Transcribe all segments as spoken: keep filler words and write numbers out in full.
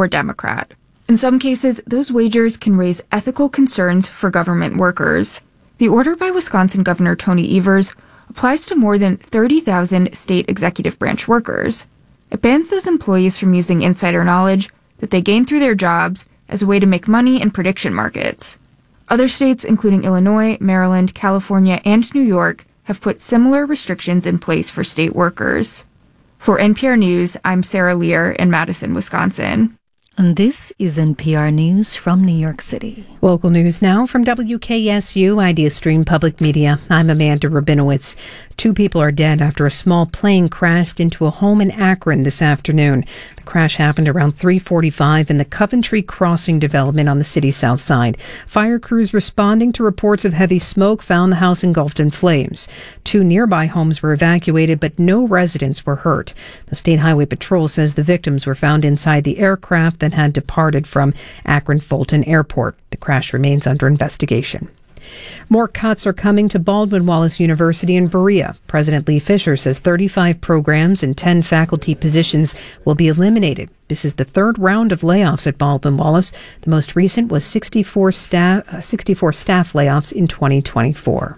or Democrat. In some cases, those wagers can raise ethical concerns for government workers. The order by Wisconsin Governor Tony Evers applies to more than thirty thousand state executive branch workers. It bans those employees from using insider knowledge that they gain through their jobs as a way to make money in prediction markets. Other states, including Illinois, Maryland, California, and New York, have put similar restrictions in place for state workers. For N P R News, I'm Sarah Lear in Madison, Wisconsin. And this is N P R News from New York City. Local news now from W K S U IdeaStream Public Media. I'm Amanda Rabinowitz. Two people are dead after a small plane crashed into a home in Akron this afternoon. The crash happened around three forty-five in the Coventry Crossing development on the city's south side. Fire crews responding to reports of heavy smoke found the house engulfed in flames. Two nearby homes were evacuated, but no residents were hurt. The State Highway Patrol says the victims were found inside the aircraft that had departed from Akron-Fulton Airport. The crash remains under investigation. More cuts are coming to Baldwin-Wallace University in Berea. President Lee Fisher says thirty-five programs and ten faculty positions will be eliminated. This is the third round of layoffs at Baldwin-Wallace. The most recent was sixty-four staff, uh, sixty-four staff layoffs in twenty twenty-four.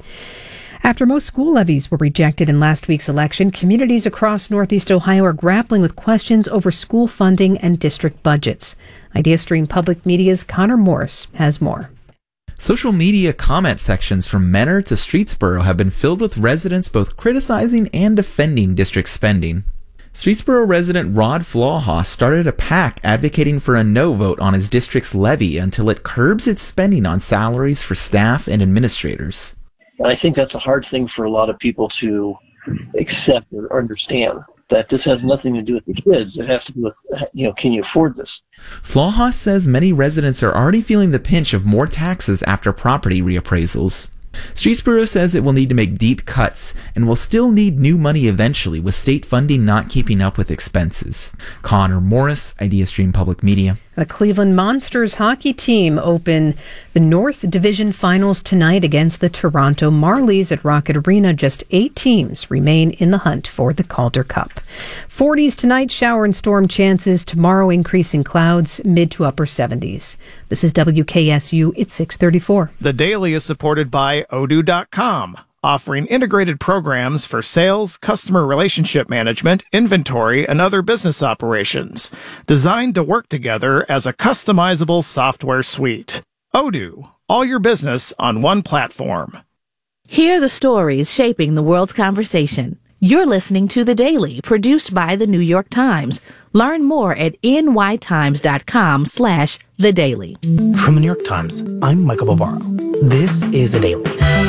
After most school levies were rejected in last week's election, communities across Northeast Ohio are grappling with questions over school funding and district budgets. IdeaStream Public Media's Connor Morris has more. Social media comment sections from Mentor to Streetsboro have been filled with residents both criticizing and defending district spending. Streetsboro resident Rod Flawhaus started a PAC advocating for a no vote on his district's levy until it curbs its spending on salaries for staff and administrators. And I think that's a hard thing for a lot of people to accept or understand, that this has nothing to do with the kids. It has to do with, you know, can you afford this? Flawhaus says many residents are already feeling the pinch of more taxes after property reappraisals. Streetsboro says it will need to make deep cuts and will still need new money eventually, with state funding not keeping up with expenses. Connor Morris, IdeaStream Public Media. The Cleveland Monsters hockey team open the North Division Finals tonight against the Toronto Marlies at Rocket Arena. Just eight teams remain in the hunt for the Calder Cup. forties tonight, shower and storm chances. Tomorrow, increasing clouds, mid to upper seventies. This is W K S U. It's six thirty-four. The Daily is supported by Odoo dot com, offering integrated programs for sales, customer relationship management, inventory, and other business operations, designed to work together as a customizable software suite. Odoo, all your business on one platform. Hear the stories shaping the world's conversation. You're listening to The Daily, produced by The New York Times. Learn more at n y times dot com slash The Daily. From The New York Times, I'm Michael Bavaro. This is The Daily.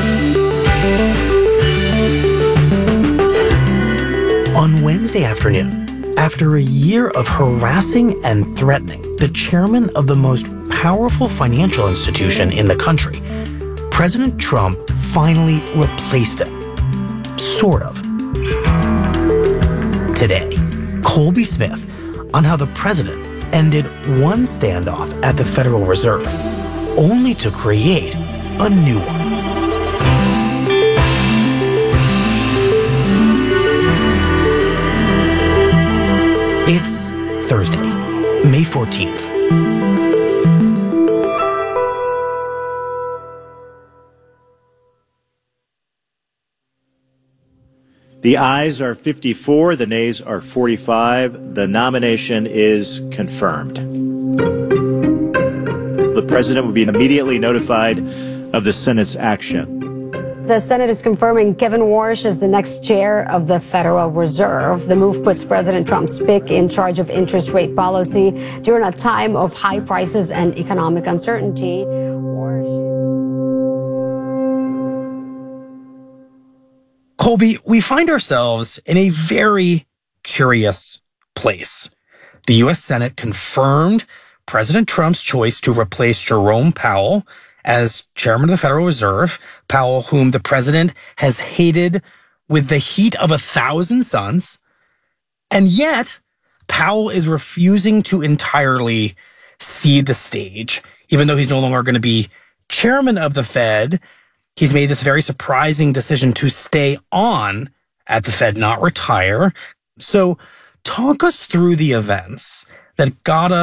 On Wednesday afternoon, after a year of harassing and threatening the chairman of the most powerful financial institution in the country, President Trump finally replaced him. Sort of. Today, Colby Smith on how the president ended one standoff at the Federal Reserve, only to create a new one. It's Thursday, May fourteenth. The ayes are fifty-four, the nays are forty-five. The nomination is confirmed. The president will be immediately notified of the Senate's action. The Senate is confirming Kevin Warsh as the next chair of the Federal Reserve. The move puts President Trump's pick in charge of interest rate policy during a time of high prices and economic uncertainty. Colby, we find ourselves in a very curious place. The U S Senate confirmed President Trump's choice to replace Jerome Powell as chairman of the Federal Reserve, Powell, whom the president has hated with the heat of a thousand suns. And yet, Powell is refusing to entirely cede the stage, even though he's no longer going to be chairman of the Fed. He's made this very surprising decision to stay on at the Fed, not retire. So talk us through the events that got us